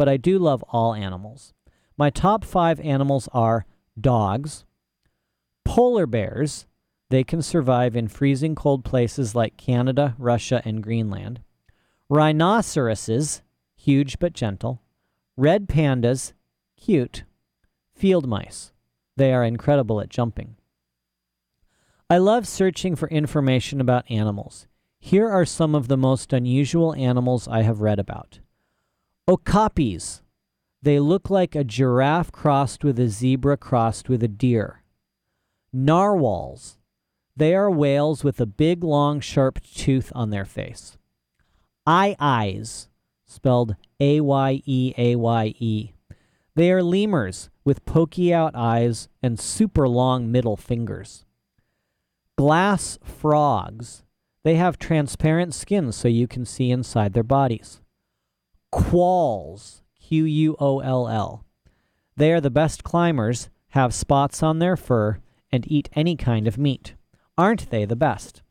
but I do love all animals. My top 5 animals are dogs, polar bears. They can survive in freezing cold places like Canada, Russia, and Greenland. Rhinoceroses, huge but gentle. Red pandas, cute. Field mice. They are incredible at jumping. I love searching for information about animals. Here are some of the most unusual animals I have read about. Okapis. They look like a giraffe crossed with a zebra crossed with a deer. Narwhals. They are whales with a big, long, sharp tooth on their face. Eyes, spelled Ayeaye. They are lemurs with pokey out eyes and super long middle fingers. Glass frogs. They have transparent skin so you can see inside their bodies. Quolls, Quoll. They are the best climbers, have spots on their fur, and eat any kind of meat. Aren't they the best?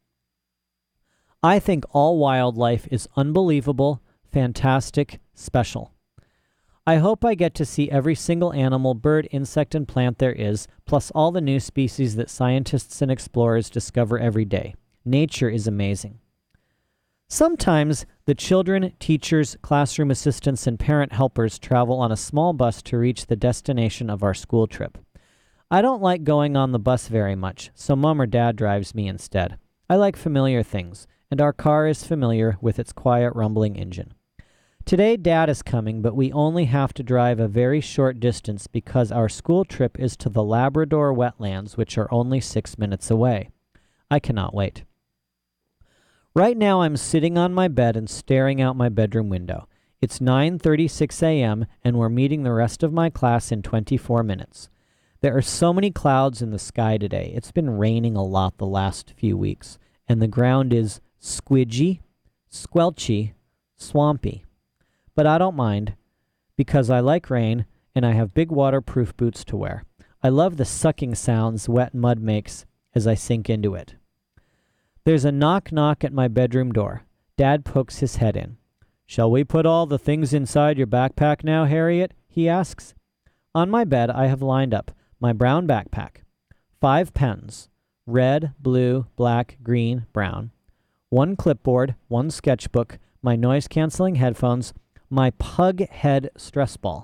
I think all wildlife is unbelievable, fantastic, special. I hope I get to see every single animal, bird, insect, and plant there is, plus all the new species that scientists and explorers discover every day. Nature is amazing. Sometimes the children, teachers, classroom assistants, and parent helpers travel on a small bus to reach the destination of our school trip. I don't like going on the bus very much, so Mom or Dad drives me instead. I like familiar things, and our car is familiar with its quiet rumbling engine. Today Dad is coming, but we only have to drive a very short distance because our school trip is to the Labrador wetlands, which are only 6 minutes away. I cannot wait. Right now I'm sitting on my bed and staring out my bedroom window. It's 9:36 a.m. and we're meeting the rest of my class in 24 minutes. There are so many clouds in the sky today. It's been raining a lot the last few weeks, and the ground is squidgy, squelchy, swampy. But I don't mind, because I like rain, and I have big waterproof boots to wear. I love the sucking sounds wet mud makes as I sink into it. There's a knock-knock at my bedroom door. Dad pokes his head in. "Shall we put all the things inside your backpack now, Harriet?" he asks. On my bed, I have lined up my brown backpack, 5 pens, red, blue, black, green, brown, 1 clipboard, 1 sketchbook, my noise-canceling headphones, my pug head stress ball.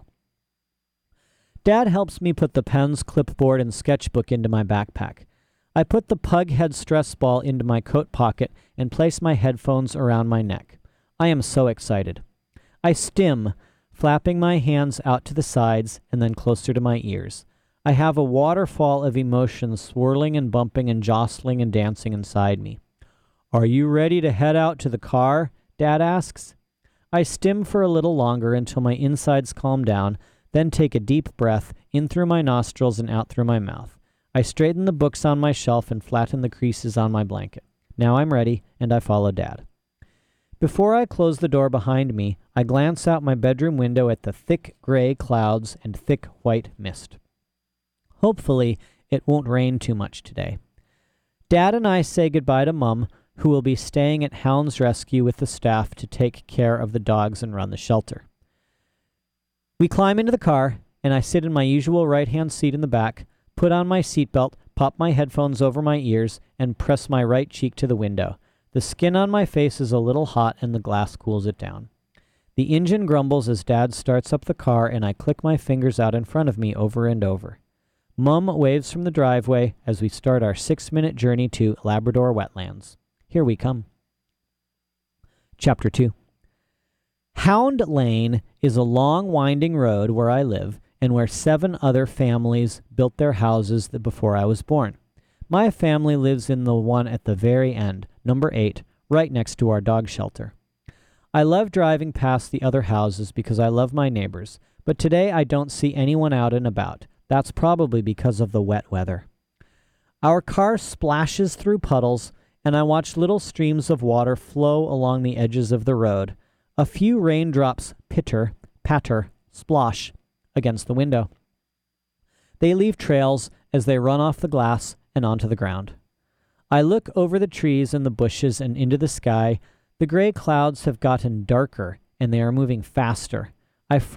Dad helps me put the pens, clipboard, and sketchbook into my backpack. I put the pug head stress ball into my coat pocket and place my headphones around my neck. I am so excited. I stim, flapping my hands out to the sides and then closer to my ears. I have a waterfall of emotions swirling and bumping and jostling and dancing inside me. "Are you ready to head out to the car?" Dad asks. I stim for a little longer until my insides calm down, then take a deep breath in through my nostrils and out through my mouth. I straighten the books on my shelf and flatten the creases on my blanket. Now I'm ready, and I follow Dad. Before I close the door behind me, I glance out my bedroom window at the thick gray clouds and thick white mist. Hopefully, it won't rain too much today. Dad and I say goodbye to Mom, who will be staying at Hounds Rescue with the staff to take care of the dogs and run the shelter. We climb into the car, and I sit in my usual right-hand seat in the back, put on my seatbelt, pop my headphones over my ears, and press my right cheek to the window. The skin on my face is a little hot, and the glass cools it down. The engine grumbles as Dad starts up the car, and I click my fingers out in front of me over and over. Mum waves from the driveway as we start our 6-minute journey to Labrador wetlands. Here we come. Chapter 2. Hound Lane is a long, winding road where I live and where 7 other families built their houses before I was born. My family lives in the one at the very end, number 8, right next to our dog shelter. I love driving past the other houses because I love my neighbors, but today I don't see anyone out and about. That's probably because of the wet weather. Our car splashes through puddles, and I watch little streams of water flow along the edges of the road. A few raindrops pitter, patter, splosh against the window. They leave trails as they run off the glass and onto the ground. I look over the trees and the bushes and into the sky. The gray clouds have gotten darker, and they are moving faster. I